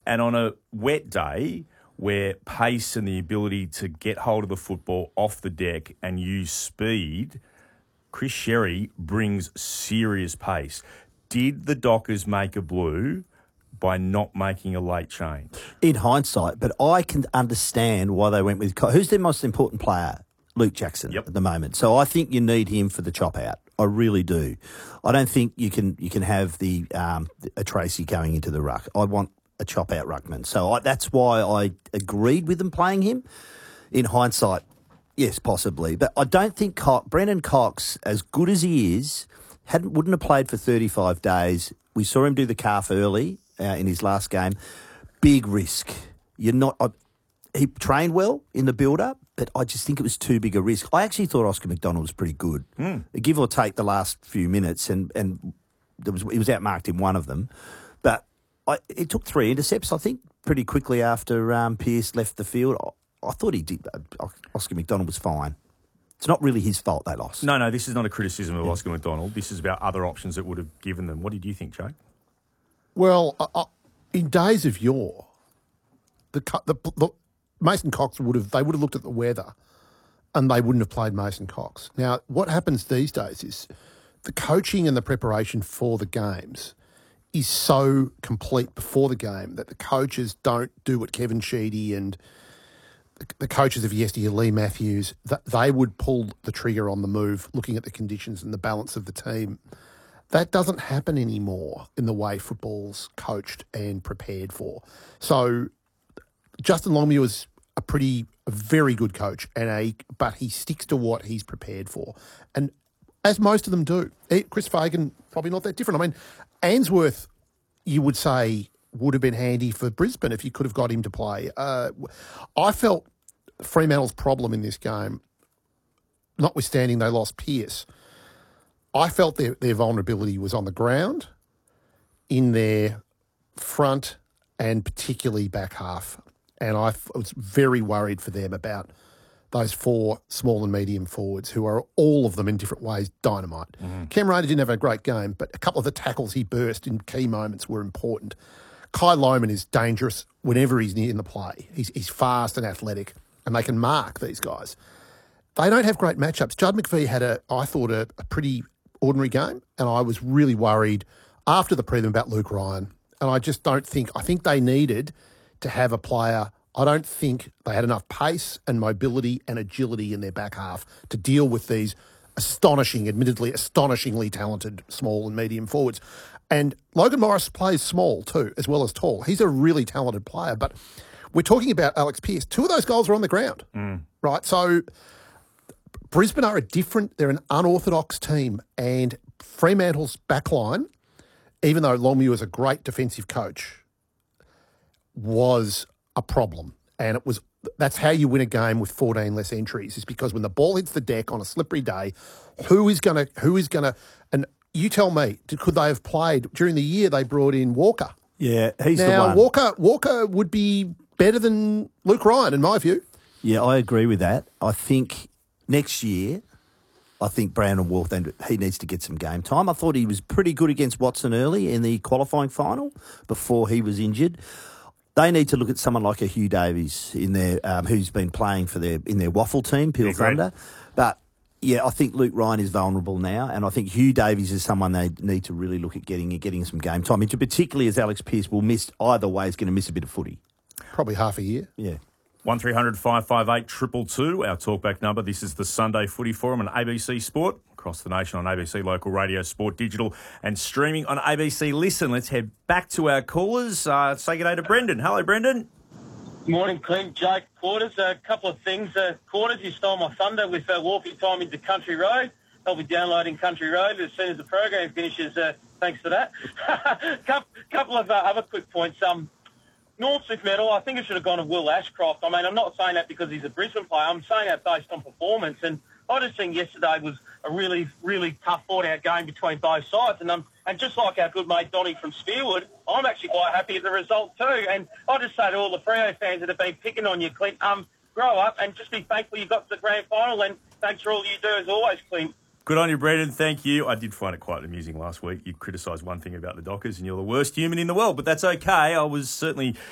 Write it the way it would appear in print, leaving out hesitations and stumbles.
And on a wet day where pace and the ability to get hold of the football off the deck and use speed, Chris Sherry brings serious pace. Did the Dockers make a blue by not making a late change? In hindsight, but I can understand why they went with... Who's their most important player? Luke Jackson at the moment. So I think you need him for the chop out. I really do. I don't think you can have a Tracy going into the ruck. I want a chop out ruckman. So that's why I agreed with them playing him. In hindsight, yes, possibly. But I don't think Brendan Cox, as good as he is, wouldn't have played for 35 days. We saw him do the calf early in his last game. Big risk. He trained well in the build-up, but I just think it was too big a risk. I actually thought Oscar McDonald was pretty good. Give or take the last few minutes, and he was outmarked in one of them. But it took 3 intercepts, I think, pretty quickly after Pearce left the field. I thought he did. Oscar McDonald was fine. It's not really his fault they lost. No, this is not a criticism of Oscar McDonald. This is about other options that would have given them. What did you think, Jake? Well, in days of yore, the Mason Cox would have looked at the weather and they wouldn't have played Mason Cox. Now, what happens these days is the coaching and the preparation for the games is so complete before the game that the coaches don't do what Kevin Sheedy and the coaches of yesteryear, Lee Matthews, they would pull the trigger on the move, looking at the conditions and the balance of the team. That doesn't happen anymore in the way football's coached and prepared for. So Justin Longmuir is a very good coach, but he sticks to what he's prepared for. And as most of them do. Chris Fagan, probably not that different. I mean, Ainsworth, you would say, would have been handy for Brisbane if you could have got him to play. I felt Fremantle's problem in this game, notwithstanding they lost Pearce, I felt their vulnerability was on the ground, in their front, and particularly back half. And I was very worried for them about those 4 small and medium forwards who are all of them in different ways dynamite. Cam Rayner didn't have a great game, but a couple of the tackles he burst in key moments were important. Kai Lohman is dangerous whenever he's in the play. He's fast and athletic, and they can mark these guys. They don't have great matchups. Judd McVie had I thought, a pretty ordinary game, and I was really worried after the prelim about Luke Ryan. And I just don't think, I think they needed to have a player. I don't think they had enough pace and mobility and agility in their back half to deal with these admittedly astonishingly talented small and medium forwards. And Logan Morris plays small too, as well as tall. He's a really talented player, but we're talking about Alex Pearce. 2 of those goals are on the ground, right? So Brisbane are they're an unorthodox team, and Fremantle's backline, even though Longmuir is a great defensive coach, was a problem. And that's how you win a game with 14 less entries, is because when the ball hits the deck on a slippery day, who is going to, and you tell me, could they have played during the year? They brought in Walker. Yeah, he's the one. Walker would be better than Luke Ryan, in my view. Yeah, I agree with that. I think next year, Brandon Wolf, he needs to get some game time. I thought he was pretty good against Watson early in the qualifying final before he was injured. They need to look at someone like a Hugh Davies in there, who's been playing in their waffle team, Peel Thunder. But yeah, I think Luke Ryan is vulnerable now, and I think Hugh Davies is someone they need to really look at getting some game time into, particularly as Alex Pearce will miss either way, is going to miss a bit of footy. Probably half a year. Yeah. 1300 558 222, our talkback number. This is the Sunday Footy Forum on ABC Sport, across the nation on ABC Local Radio, Sport Digital, and streaming on ABC Listen. Let's head back to our callers. Say good day to Brendan. Hello, Brendan. Morning, Clint, Jake, Quarters. A couple of things. Quarters, you stole my thunder with walking time into Country Road. I'll be downloading Country Road as soon as the program finishes. Thanks for that. Couple of other quick points. Northsmith medal, I think it should have gone to Will Ashcroft. I mean, I'm not saying that because he's a Brisbane player. I'm saying that based on performance. And I just think yesterday was a really, really tough fought-out game between both sides. And just like our good mate Donny from Spearwood, I'm actually quite happy with the result too. And I'll just say to all the Freo fans that have been picking on you, Clint, grow up and just be thankful you got to the grand final. And thanks for all you do as always, Clint. Good on you, Brendan. Thank you. I did find it quite amusing last week. You criticised one thing about the Dockers and you're the worst human in the world, but that's okay. I was certainly